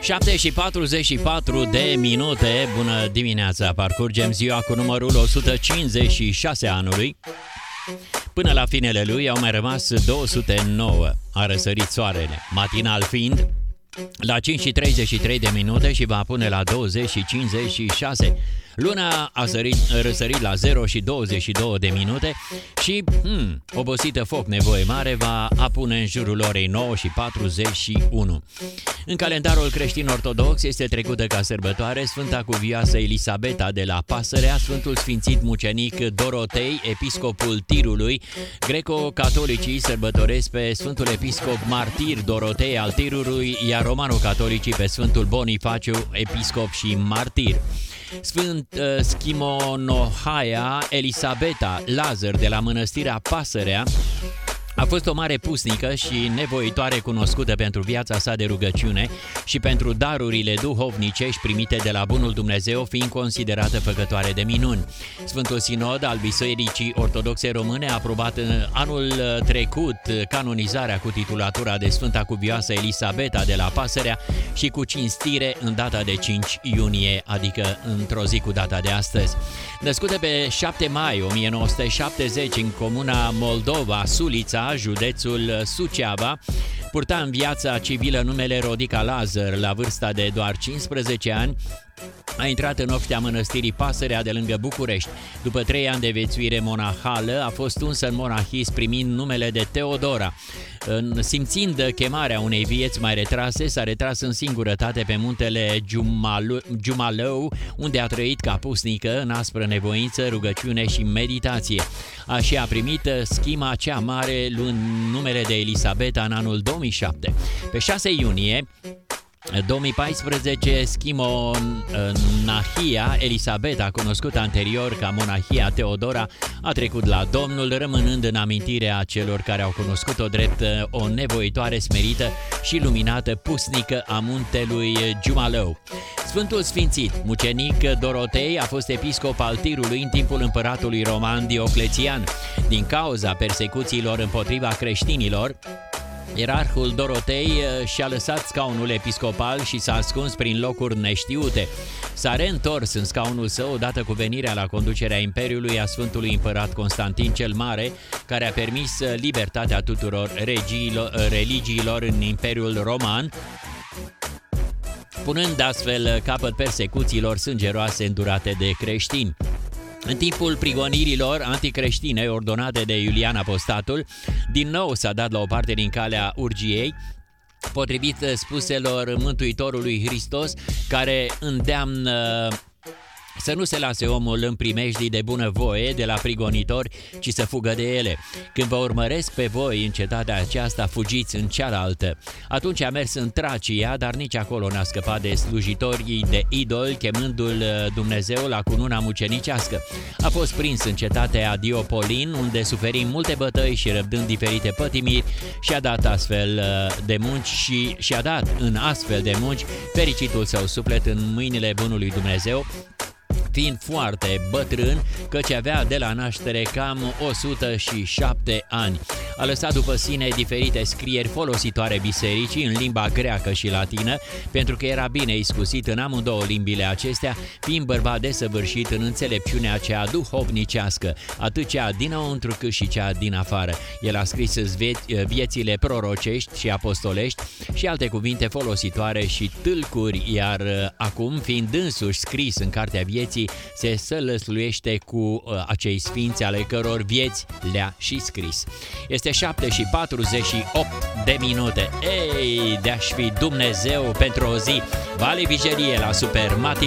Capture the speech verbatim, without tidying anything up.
șapte și patruzeci și patru de minute. Bună dimineața! Parcurgem ziua cu numărul o sută cincizeci și șase anului. Până la finele lui au mai rămas două sute nouă. A răsărit soarele, matinal fiind, la cinci și treizeci și trei de minute și va pune la douăzeci și cincizeci și șase. Luna a sărit, răsărit la zero și douăzeci și două de minute și, hmm, obosită foc nevoie mare, va apune în jurul orei nouă și patruzeci și unu. În calendarul creștin-ortodox este trecută ca sărbătoare Sfânta Cuvioasă Elisabeta de la Pasărea, Sfântul Sfințit Mucenic Dorotei, episcopul Tirului. Greco-catolicii sărbătoresc pe Sfântul Episcop Martir Dorotei al Tirului, iar romano-catolicii pe Sfântul Bonifaciu, episcop și martir. Sfânt uh, Schimonohaia Elisabeta Lazar de la Mănăstirea Pasărea a fost o mare pusnică și nevoitoare, cunoscută pentru viața sa de rugăciune și pentru darurile duhovnicești primite de la Bunul Dumnezeu, fiind considerată făcătoare de minuni. Sfântul Sinod al Bisericii Ortodoxe Române a aprobat anul trecut canonizarea cu titulatura de Sfânta Cuvioasă Elisabeta de la Pasărea și cu cinstire în data de cinci iunie, adică într-o zi cu data de astăzi. Născută pe șapte mai o mie nouă sute șaptezeci în comuna Moldova, Sulița, județul Suceava, purta în viața civilă numele Rodica Lazar. La vârsta de doar cincisprezece ani a intrat în oștea mănăstirii Pasărea de lângă București. După trei ani de viețuire monahală, a fost unsă în monahism primind numele de Teodora. Simțind chemarea unei vieți mai retrase, s-a retras în singurătate pe muntele Giumalău, unde a trăit ca pusnică în aspră nevoință, rugăciune și meditație. Așa a primit schima cea mare luând numele de Elisabeta în anul două mii șapte. Pe șase iunie două mii paisprezece, Schimonahia Elisabeta, cunoscută anterior ca Monahia Teodora, a trecut la Domnul, rămânând în amintirea celor care au cunoscut-o drept o nevoitoare smerită și luminată pusnică a muntelui Giumalău. Sfântul Sfințit Mucenic Dorotei a fost episcop al Tirului în timpul împăratului roman Dioclețian. Din cauza persecuțiilor împotriva creștinilor, ierarhul Dorotei și-a lăsat scaunul episcopal și s-a ascuns prin locuri neștiute. S-a reîntors în scaunul său odată cu venirea la conducerea Imperiului a Sfântului Împărat Constantin cel Mare, care a permis libertatea tuturor regiilor, religiilor în Imperiul Roman, punând astfel capăt persecuțiilor sângeroase îndurate de creștini. În timpul prigonirilor anticreștine ordonate de Iulian Apostatul, din nou s-a dat la o parte din calea urgiei, potrivit spuselor Mântuitorului Hristos, care îndeamnă să nu se lase omul în primejdii de bunăvoie de la prigonitori, ci să fugă de ele. Când vă urmăresc pe voi în cetatea aceasta, fugiți în cealaltă. Atunci a mers în Tracia, dar nici acolo n-a scăpat de slujitorii de idoli, chemându-l Dumnezeu la cununa mucenicească. A fost prins în cetatea Diopolin, unde suferi multe bătăi și răbdând diferite pătimiri, și-a dat astfel de munci și și-a dat în astfel de munci fericitul său suflet în mâinile bunului Dumnezeu, fiind foarte bătrân, căci avea de la naștere cam o sută șapte ani. A lăsat după sine diferite scrieri folositoare bisericii în limba greacă și latină, pentru că era bine iscusit în amândouă limbile acestea, fiind bărbat desăvârșit în înțelepciunea cea duhovnicească, atât cea dinăuntru cât și cea din afară. El a scris viețile prorocești și apostolești și alte cuvinte folositoare și tâlcuri, iar acum, fiind însuși scris în Cartea Vieții, se sălăsluiește cu uh, acei sfinți ale căror vieți le-a și scris. Este șapte și patruzeci și opt de minute. Ei, de-aș fi Dumnezeu pentru o zi. Vale Vigerie la Super Mati.